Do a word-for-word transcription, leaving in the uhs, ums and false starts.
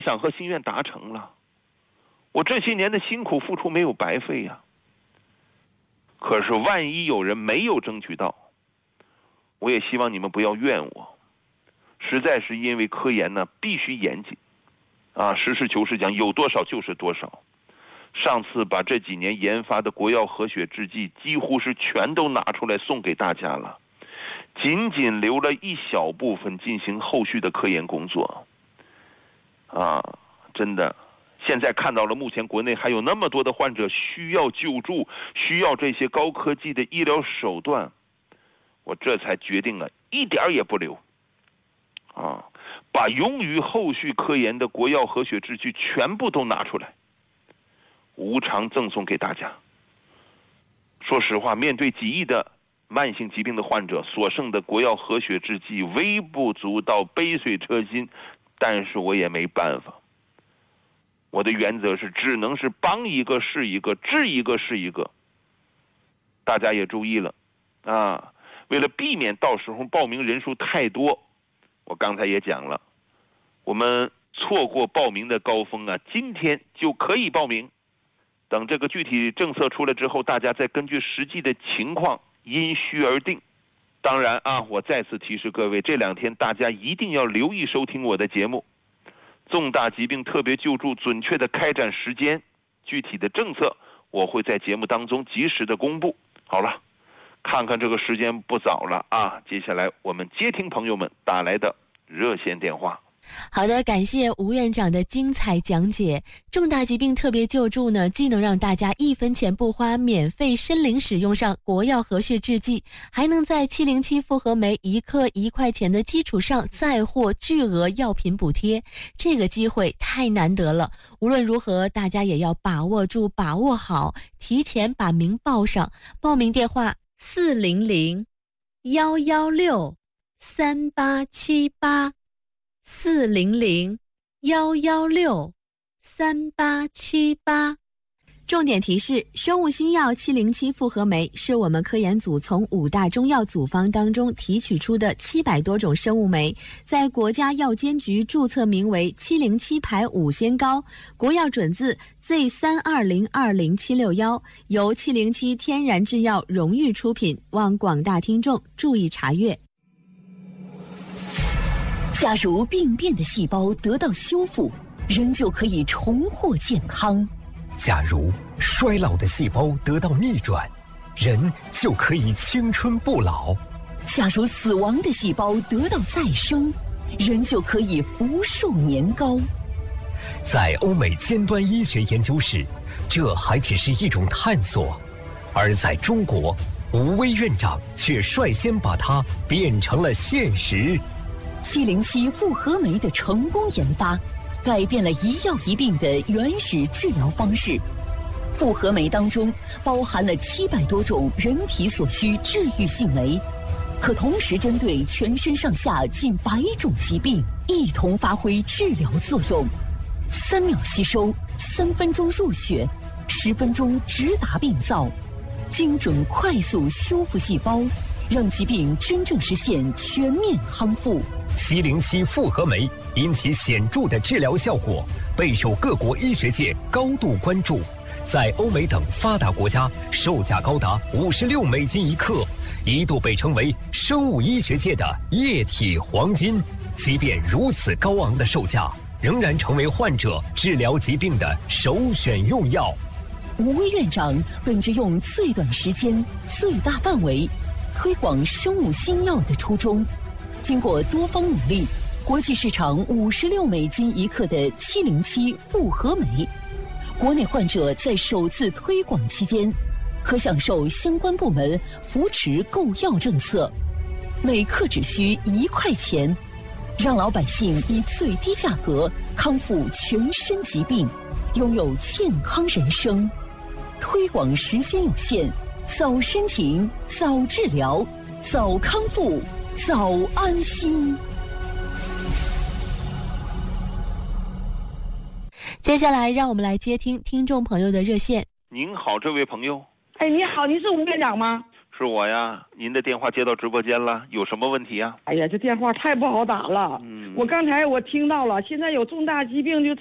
想和心愿达成了，我这些年的辛苦付出没有白费呀。可是万一有人没有争取到，我也希望你们不要怨我，实在是因为科研呢必须严谨啊，实事求是讲，有多少就是多少。上次把这几年研发的国药和血制剂几乎是全都拿出来送给大家了，仅仅留了一小部分进行后续的科研工作啊，真的现在看到了目前国内还有那么多的患者需要救助，需要这些高科技的医疗手段，我这才决定了一点也不留啊，把用于后续科研的国药和血制剂全部都拿出来无偿赠送给大家。说实话，面对几亿的慢性疾病的患者，所剩的国药和血制剂微不足道，杯水车薪，但是我也没办法。我的原则是只能是帮一个是一个，治一个是一个。大家也注意了啊，为了避免到时候报名人数太多，我刚才也讲了，我们错过报名的高峰啊，今天就可以报名。等这个具体政策出来之后，大家再根据实际的情况因需而定。当然啊，我再次提示各位，这两天大家一定要留意收听我的节目。重大疾病特别救助准确的开展时间，具体的政策我会在节目当中及时的公布。好了，看看这个时间不早了啊，接下来我们接听朋友们打来的热线电话。 好的，感谢吴院长的精彩讲解。重大疾病特别救助呢，既能让大家一分钱不花，免费申领使用上国药和血制剂，还能在七零七复合酶一克一块钱的基础上再获巨额药品补贴，这个机会太难得了。无论如何，大家也要把握住，把握好，提前把名报上。报名电话四零零幺幺六三八七八。四零零幺幺六三八七八。重点提示：生物新药七零七复合酶是我们科研组从五大中药组方当中提取出的七百多种生物酶，在国家药监局注册名为七零七牌五仙膏，国药准字 Z 三二零二零七六一，由七零七天然制药荣誉出品，望广大听众注意查阅。 假如病变的细胞得到修复，人就可以重获健康； 假如衰老的细胞得到逆转，人就可以青春不老； 假如死亡的细胞得到再生，人就可以福寿年高。 在欧美尖端医学研究室，这还只是一种探索，而在中国，吴薇院长却率先把它变成了现实。 七零七复合酶的成功研发，改变了一药一病的原始治疗方式。复合酶当中包含了七百多种人体所需治愈性酶，可同时针对全身上下近百种疾病一同发挥治疗作用。三秒吸收，三分钟入血，十分钟直达病灶，精准快速修复细胞，让疾病真正实现全面康复。 七零七复合酶因其显著的治疗效果，备受各国医学界高度关注，在欧美等发达国家售价高达五十六美金一克，一度被称为生物医学界的液体黄金。即便如此高昂的售价，仍然成为患者治疗疾病的首选用药。 吴薇院长本着用最短时间、最大范围推广生物新药的初衷，经过多方努力，国际市场五十六美金一克的七零七复合酶，国内患者在首次推广期间，可享受相关部门扶持购药政策，每克只需一块钱，让老百姓以最低价格康复全身疾病，拥有健康人生。推广时间有限，早申请，早治疗，早康复，早安心。 接下来让我们来接听听众朋友的热线。 您好，这位朋友。 哎，你好，您是吴院长吗？ 是我呀，您的电话接到直播间了，有什么问题呀？ 哎呀，这电话太不好打了。 嗯， 我刚才我听到了，现在有重大疾病就